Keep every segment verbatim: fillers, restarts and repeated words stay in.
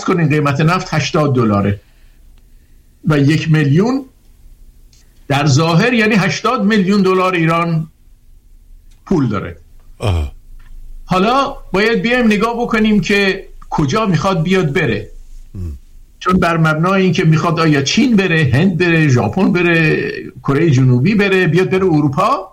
کنین قیمت نفت هشتاد دلاره و یک میلیون در ظاهر یعنی هشتاد میلیون دلار ایران پول داره. آه. حالا باید بیایم نگاه بکنیم که کجا میخواد بیاد بره. ام. چون بر مبنای این که میخواد آیا چین بره، هند بره، ژاپن بره، کره جنوبی بره، بیاد بره اروپا،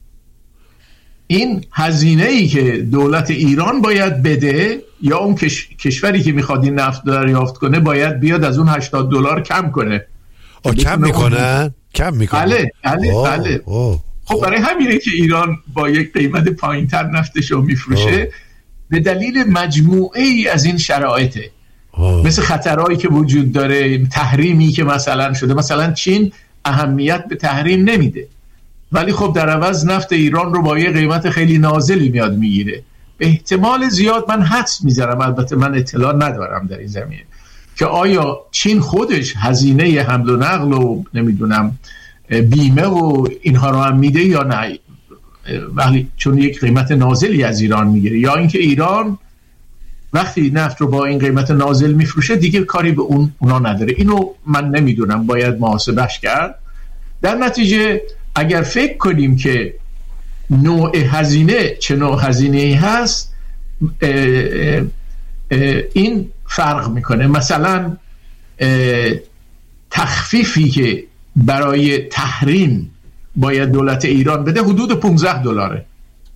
این هزینه ای که دولت ایران باید بده یا اون کش... کشوری که میخواد این نفت دریافت کنه باید بیاد از اون هشتاد دلار کم کنه. آ کم میکنن؟ کم میکنن؟ بله بله اوه. بله اوه. خب برای همینه که ایران با یک قیمت پایین‌تر نفتش رو میفروشه به دلیل مجموعه ای از این شرایطه. آه. مثل خطرهایی که وجود داره، تحریمی که مثلا شده، مثلا چین اهمیت به تحریم نمیده ولی خب در عوض نفت ایران رو با یه قیمت خیلی نازلی میاد میگیره. به احتمال زیاد من حدس میذارم، البته من اطلاع ندارم در این زمینه، که آیا چین خودش هزینه حمل و نقل و نمیدونم بیمه و اینها رو هم میده یا نه، ولی چون یک قیمت نازلی از ایران میگیره، یا اینکه ایران وقتی نفت رو با این قیمت نازل میفروشه دیگه کاری به اون اونا نداره. اینو من نمیدونم، باید محاسبهش کرد. در نتیجه اگر فکر کنیم که نوع هزینه چه نوع هزینه‌ای هست، اه اه اه این فرق میکنه. مثلا تخفیفی که برای تحریم باید دولت ایران بده حدود پانزده دلاره.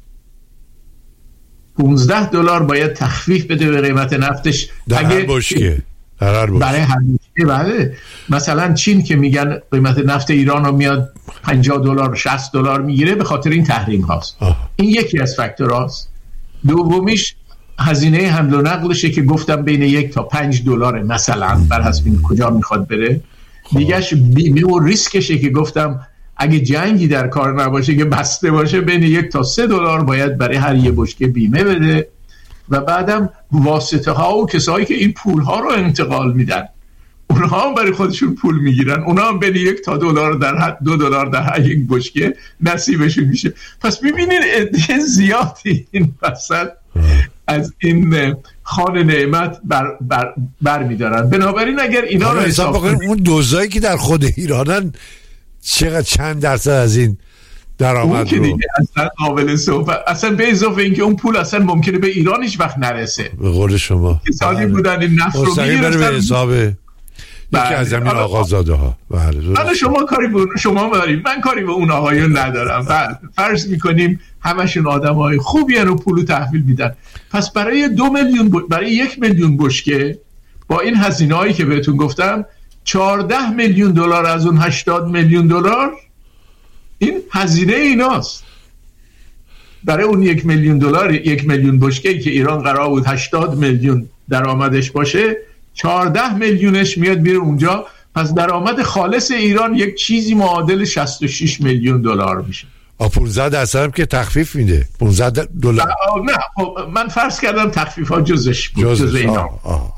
پانزده دلار باید تخفیف بده به قیمت نفتش در هر بشکه، در هر بشکه. برای هر بشکه. بله. مثلا چین که میگن قیمت نفت ایران رو میاد پنجاه دلار شصت دلار میگیره به خاطر این تحریم هاست. آه. این یکی از فاکتورهاست. دومیش هزینه حمل و نقلشه که گفتم بین یک تا پنج دلاره مثلا، بر حسب این کجا میخواد بره. دیگهش بیمه و ریسکشه که گفتم اگه جنگی در کار نباشه که بسته باشه بین یک تا سه دلار باید برای هر یه بشکه بیمه بده. و بعدم واسطه ها و کسایی که این پول ها رو انتقال میدن اونها هم برای خودشون پول میگیرن، اونها هم بین یک تا دلار در حد دو دلار در هر یک بشکه نصیبشون میشه. پس میبینین عده زیادی این وسط از این خان نعمت بر, بر, بر میدارن. بنابراین اگر اینا رو حساب بکنیم اون دوزایی که در خود ایرانن چقدر چند درصد از این درآمد رو دیگه اصلا قابل صحبت، اصلا به اضافه اینکه اون پول اصلا ممکنه به ایران هیچ وقت نرسه. به قول شما کسانی بودن این نفت رو میگیرن به حساب یکی از همین آقازاده ها. بله شما کاری به شما دارید، من کاری به اون آقایون ندارم. بله فرض میکنیم همشون آدمای خوبی ان و پولو تحویل میدن. پس برای دو میلیون ب... برای یک میلیون بشکه با این هزینه‌هایی که بهتون گفتم چهارده میلیون دلار از اون هشتاد میلیون دلار این هزینه ایناست. برای اون یک میلیون دلار یک میلیون بشکه‌ای که ایران قرار بود هشتاد میلیون درآمدش باشه، چهارده میلیونش میاد میره اونجا. پس درآمد خالص ایران یک چیزی معادل شصت و شش میلیون دلار میشه. آ پانزده درصد هم که تخفیف میده. پانزده دلار. نه خب من فرض کردم تخفیف‌ها جزش بود، جز اینا.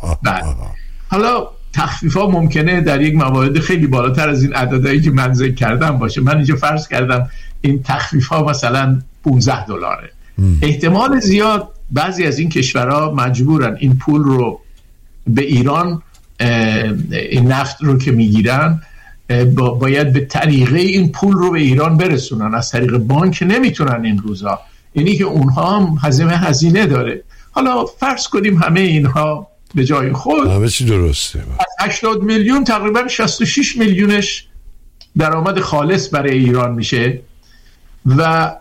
حالا تخفیف‌ها ممکنه در یک موارد خیلی بالاتر از این عددهایی که من ذکر کردم باشه. من اینجا فرض کردم این تخفیف‌ها مثلا پانزده دلاره. احتمال زیاد بعضی از این کشورها مجبورن این پول رو به ایران، این نفت رو که میگیرن باید به طریقه این پول رو به ایران برسونن، از طریق بانک نمیتونن این روزا. اینی که اونها هم هزینه هزینه داره. حالا فرض کنیم همه اینها به جای خود، همه چی درسته. از هشتاد میلیون تقریبا شصت و شش میلیونش درآمد خالص برای ایران میشه و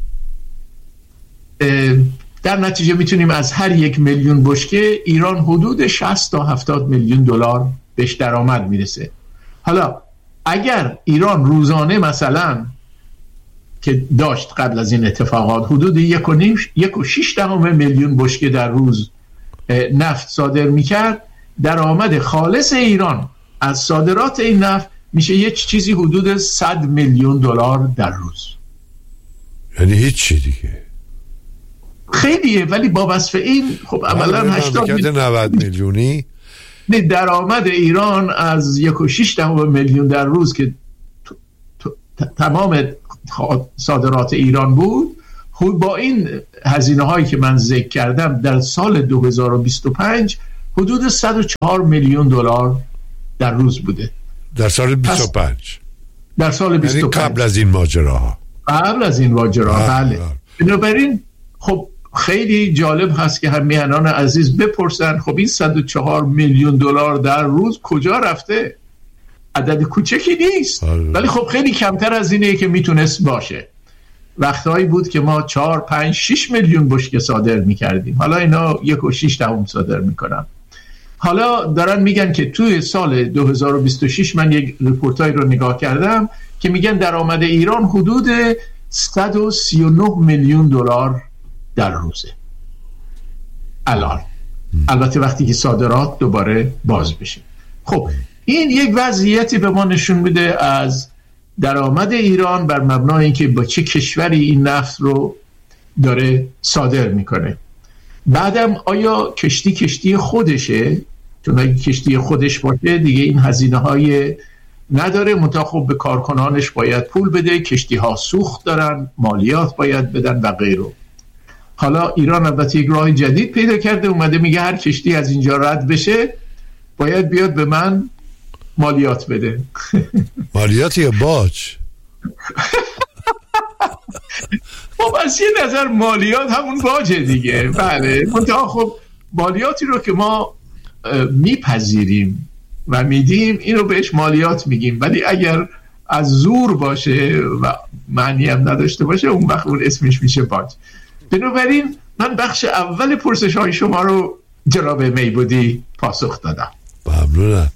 در نتیجه میتونیم از هر یک میلیون بشکه ایران حدود شصت تا هفتاد میلیون دلار بهش درآمد میرسه. حالا اگر ایران روزانه مثلا که داشت قبل از این اتفاقات حدود یک و نیم یک و شش دهم میلیون بشکه در روز نفت صادر میکرد، درآمد خالص ایران از صادرات این نفت میشه یک چیزی حدود صد میلیون دلار در روز. یعنی هیچ چی دیگه خیلیه، ولی با وصف این خب عملا هشتاد نود میلیونی درآمد ایران از یک و شش دهم میلیون در روز که تمام صادرات ایران بود، با این هزینه هایی که من ذکر کردم در سال دو هزار و بیست و پنج حدود صد و چهار میلیون دلار در روز بوده در سال بیست و پنج. در سال بیست و پنج، یعنی قبل از این ماجراها. قبل از این ماجراها بله. بنابراین خب خیلی جالب هست که همیهنان عزیز بپرسن خب این صد و چهار میلیون دلار در روز کجا رفته؟ عدد کوچکی نیست، ولی خب خیلی کمتر از اینه که میتونست باشه. وقتهایی بود که ما چهار پنج شش میلیون بشکه صادر میکردیم، حالا اینا یک و شش دهم صادر میکنن. حالا دارن میگن که توی سال دو هزار و بیست و شش من یک رپورتای رو نگاه کردم که میگن درآمد ایران حدود صد و سی و نه میلیون دلار در روزه الان. البته وقتی که صادرات دوباره باز بشه. خب این یک وضعیتی به ما نشون میده از درآمد ایران بر مبنای اینکه با چه کشوری این نفت رو داره صادر میکنه. بعدم آیا کشتی کشتی خودشه؟ چون اگه کشتی خودش باشه دیگه این هزینه های نداره، منتها خب به کارکنانش باید پول بده، کشتی ها سوخت دارن، مالیات باید بدن و غیره. حالا ایران البته یک راه جدید پیدا کرده، اومده میگه هر کشتی از اینجا رد بشه باید بیاد به من مالیات بده. مالیات یا باج؟ خب از یه نظر مالیات همون باجه دیگه. بله، منتها خب مالیاتی رو که ما میپذیریم و میدیم اینو بهش مالیات میگیم، ولی اگر از زور باشه و معنی هم نداشته باشه اون وقت اون اسمش میشه باج. بنابراین من بخش اول پرسش های شما رو جناب میبودی پاسخ دادم. ممنونم،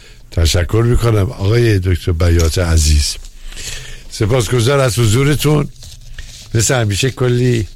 تشکر میکنم آقای دکتر بیات عزیز، سپاسگزار از حضورتون. مثل همیشه کلی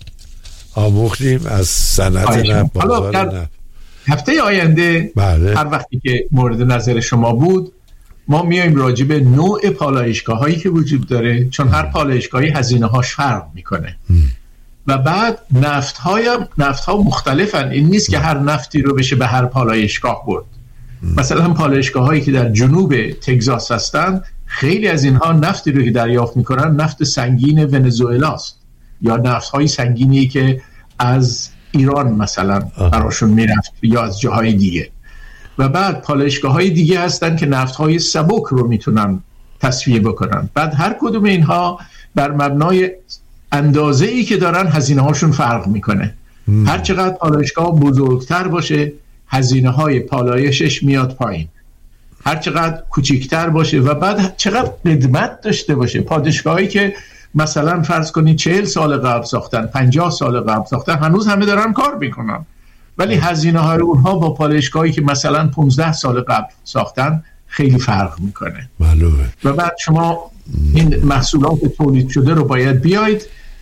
آموختیم از صنعت نفت، بازار نفت. هفته آینده بله. هر وقتی که مورد نظر شما بود ما میایم راجع به نوع پالایشگاه هایی که وجود داره، چون هر پالایشگاهی هزینه هاش فرق میکنه م. و بعد نفت هایم نفت ها مختلفن. این نیست که هر نفتی رو بشه به هر پالایشگاه برد. م. مثلا پالایشگاه هایی که در جنوب تگزاس هستن خیلی از اینها نفتی رو که دریافت میکنن نفت سنگین ونزوئلاست یا نفت های سنگینی که از ایران مثلا براشون میرفت یا از جاهای دیگه. و بعد پالایشگاه های دیگه هستن که نفت های سبک رو میتونن تصفیه بکنن. بعد هر کدوم اینها بر مبنای اندازه ای که دارن هزینه هاشون فرق میکنه. هر چقدر پالایشگاه بزرگتر باشه هزینه های پالایشش میاد پایین، هر چقدر کوچیکتر باشه و بعد چقدر قدمت داشته باشه. پالایشگاهایی که مثلا فرض کنید چهل سال قبل ساختن، پنجاه سال قبل ساختن، هنوز همه دارن کار میکنن، ولی هزینه های اونها با پالایشگاهی که مثلا پانزده سال قبل ساختن خیلی فرق میکنه. معلومه. و بعد شما این محصولات تولید شده رو باید بیاید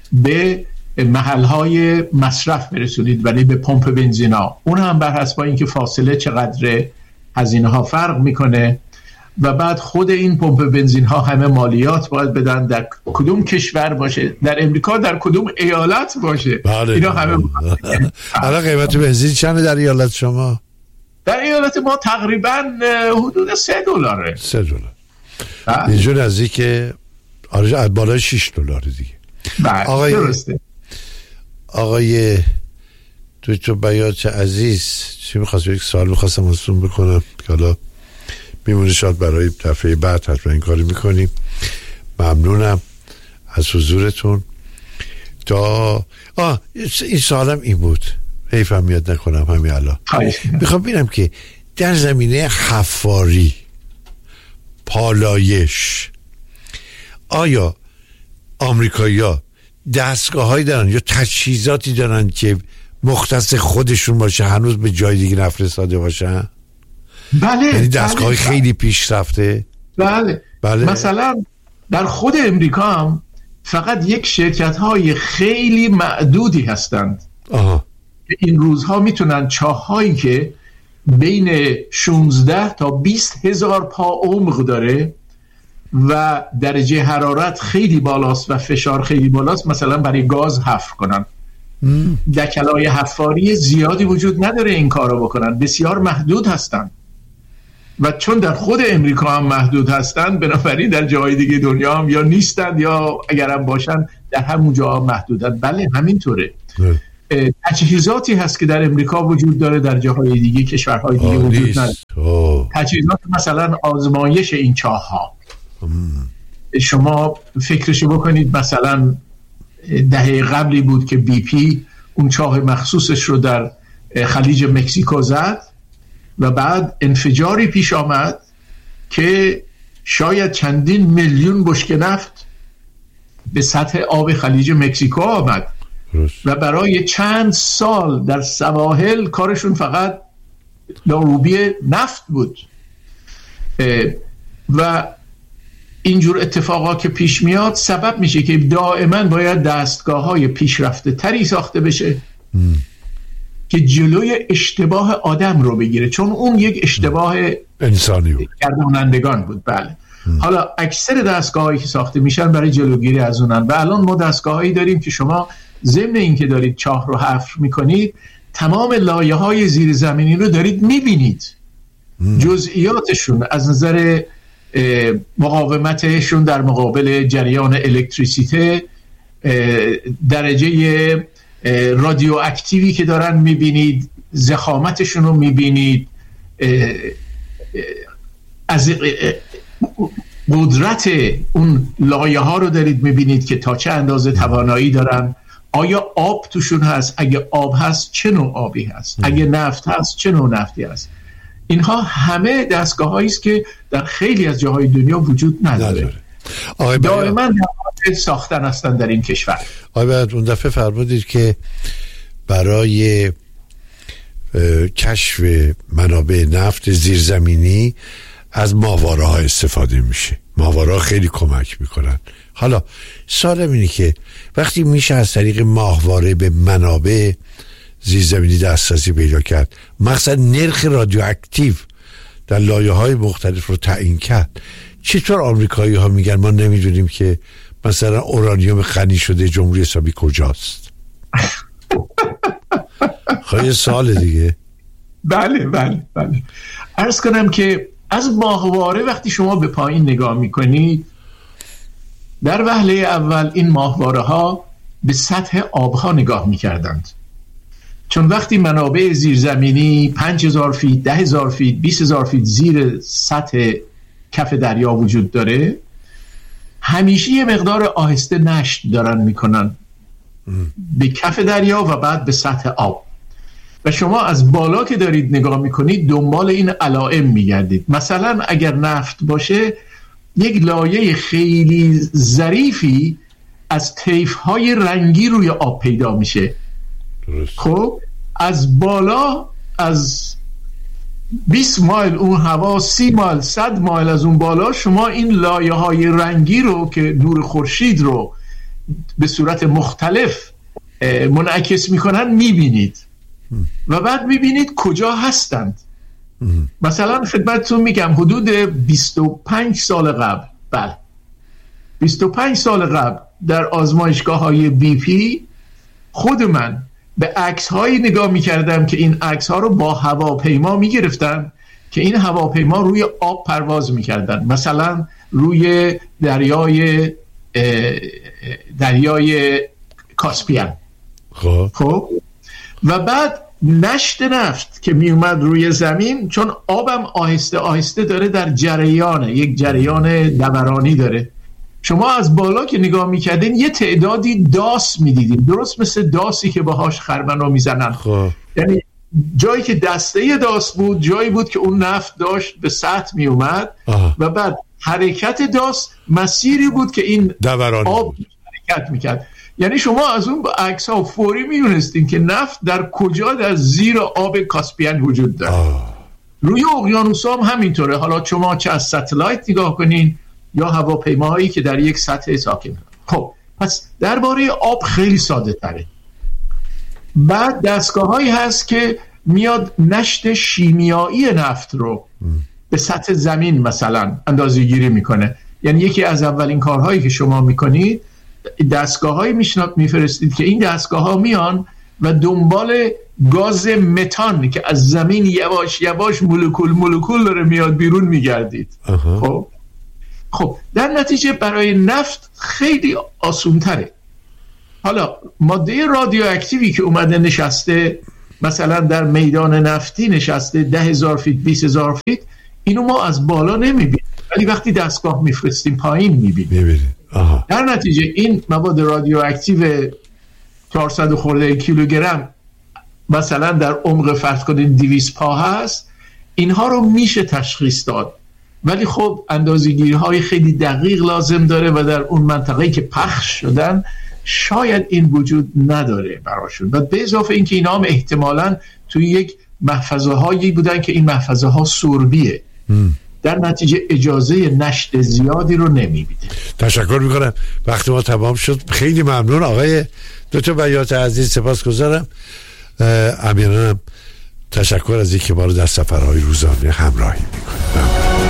به محلهای مصرف برسونید، ولی به پمپ بنزینا اون هم بر حسب اینکه فاصله چقدر هزینه ها فرق میکنه. و بعد خود این پمپ بنزین ها همه مالیات باید بدن، در کدوم کشور باشه، در امریکا در کدوم ایالت باشه. بله. اینا همه الان قیمت بنزین چنده در ایالت شما؟ در ایالت ما تقریبا حدود سه دلاره. سه دلار. اینجا نزدیک آره بالای شش دلار دیگه. بله آقای درسته. آقای دکتر بیات عزیز چی می‌خواست یک سوال می‌خواستم ازتون بکنم که حالا میمونه شاید برای دفعه بعد حتما این کاری میکنیم. ممنونم از حضورتون. تا آه این سوالم این بود، حیفم یاد نکنم همین الان. میخوام ببینم که در زمینه حفاری پالایش آیا آمریکایی‌ها دستگاه هایی دارن یا تجهیزاتی دارن که مختص خودشون باشه هنوز به جای دیگه نفرستاده باشن؟ بله. یعنی دستگاه بله. خیلی پیشرفته. بله. بله. مثلا در خود امریکا هم فقط یک شرکت های خیلی معدودی هستند آها. این روزها میتونن چاه هایی که بین شانزده تا بیست هزار پا عمق داره و درجه حرارت خیلی بالاست و فشار خیلی بالاست مثلا برای گاز حفر کنن. دکلای حفاری زیادی وجود نداره این کارو بکنن، بسیار محدود هستن و چون در خود امریکا هم محدود هستن بنابراین در جای دیگه دنیا هم یا نیستن یا اگر هم باشن در همون جا محدودن. بله همینطوره. تجهیزاتی هست که در امریکا وجود داره، در جاهای دیگه کشورهای دیگه وجود نداره. تجهیزات مثلا آزمایش این چاه ها. شما فکرشو بکنید، مثلا دهه قبلی بود که بی پی اون چاه مخصوصش رو در خلیج مکزیکو زد و بعد انفجاری پیش آمد که شاید چندین میلیون بشکه نفت به سطح آب خلیج مکزیکو آمد و برای چند سال در سواحل کارشون فقط داروبی نفت بود. و اینجور اتفاقا که پیش میاد سبب میشه که دائما باید دستگاه‌های پیشرفته تری ساخته بشه ام. که جلوی اشتباه آدم رو بگیره، چون اون یک اشتباه انسانی بود، گردانندگان بود. بله ام. حالا اکثر دستگاه‌هایی که ساخته میشن برای جلوگیری از اونن و الان ما دستگاه‌هایی داریم که شما ضمن این که دارید چاه رو حفر میکنید تمام لایه‌های زیرزمینی رو دارید میبینید، ام. جزئیاتشون از نظر مقاومتشون در مقابل جریان الکتریسیته، درجه رادیواکتیوی که دارن میبینید، ضخامتشون رو میبینید، از قدرت اون لایه ها رو دارید میبینید که تا چه اندازه توانایی دارن. آیا آب توشون هست؟ اگه آب هست چه نوع آبی هست؟ اگه نفت هست چه نوع نفتی هست؟ اینها همه دستگاه هایی است که در خیلی از جاهای دنیا وجود نداره. دائما در ساختن هستن در این کشور. آقای بعد اون دفعه فرمودید که برای کشف منابع نفت زیرزمینی از ماهواره ها استفاده میشه. ماهواره ها خیلی کمک میکنن. حالا سوالم اینه که وقتی میشه از طریق ماهواره به منابع زیرزمینی دسترسی پیدا کرد، مخصوصا نرخ رادیواکتیو در لایه‌های مختلف رو تعیین کرد، چطور آمریکایی ها میگن ما نمیدونیم که مثلا اورانیوم غنی شده جمهوری اسلامی کجاست؟ خیلی سال دیگه. بله بله بله عرض کنم که از ماهواره وقتی شما به پایین نگاه میکنید، در وهله اول این ماهواره ها به سطح آبها نگاه میکردند، چون وقتی منابع زیرزمینی پنج هزار فیت، ده هزار فیت، بیست هزار فیت زیر سطح کف دریا وجود داره، همیشه یه مقدار آهسته نشت دارن میکنن به کف دریا و بعد به سطح آب و شما از بالا که دارید نگاه میکنید دنبال این علائم میگردید. مثلا اگر نفت باشه یک لایه خیلی ظریفی از طیف‌های رنگی روی آب پیدا میشه. خب از بالا از بیست مایل اون هوا، سی مایل، صد مایل از اون بالا شما این لایه های رنگی رو که نور خورشید رو به صورت مختلف منعکس میکنن میبینید و بعد میبینید کجا هستند. مثلا خدمتتون میگم حدود بیست و پنج سال قبل، بله بیست و پنج سال قبل در آزمایشگاه های بی پی خود من به عکس هایی نگاه میکردم که این عکس ها رو با هواپیما میگرفتن که این هواپیما روی آب پرواز میکردن، مثلا روی دریای دریای کاسپیان. خب خب و بعد نشت نفت که میومد روی زمین، چون آبم آهسته آهسته داره در جریانه، یک جریان دورانی داره، شما از بالا که نگاه میکردین یه تعدادی داس میدیدین، درست مثل داسی که باهاش خرمنو میزنن. خب یعنی جایی که دسته داس بود جایی بود که اون نفت داشت به سطح میومد و بعد حرکت داس مسیری بود که این دورانی آب بود. حرکت میکرد. یعنی شما از اون عکس ها فوری میدونستین که نفت در کجا در زیر آب کاسپیان وجود داره. آه. روی اقیانوس هم همینطوره. حالا شما چه از ستلایت نگاه کنین یا هواپیماهایی که در یک سطح ساکن. خب پس درباره آب خیلی ساده تره. بعد دستگاه هایی هست که میاد نشت شیمیایی نفت رو م. به سطح زمین مثلا اندازه گیری میکنه. یعنی یکی از اولین کارهایی که شما میکنید دستگاه هایی میفرستید که این دستگاه ها میان و دنبال گاز متان که از زمین یواش یواش مولکول مولکول داره میاد بیرون میگردید. خب خب در نتیجه برای نفت خیلی آسون تره. حالا ماده رادیواکتیوی که اومده نشسته مثلا در میدان نفتی نشسته ده هزار فیت بیست هزار فیت، اینو ما از بالا نمیبینیم ولی وقتی دستگاه میفرستیم پایین میبینیم. در نتیجه این مواد رادیواکتیو چهارصد خورده کیلوگرم مثلا در عمق فرض کنید دویست پا هست، اینها رو میشه تشخیص داد، ولی خب اندازه‌گیری های خیلی دقیق لازم داره و در اون منطقه‌ای که پخش شدن شاید این وجود نداره براشون. و به اضافه اینکه اینا هم احتمالاً توی یک محفظه هایی بودن که این محفظه ها سربیه، در نتیجه اجازه نشت زیادی رو نمیبیده. تشکر میکنم، وقتی ما تمام شد. خیلی ممنون آقای دکتر بیات عزیز، سپاسگزارم. امیرانم تشکر از اینکه ما رو در سفرهای روزانه همراهی میکنید.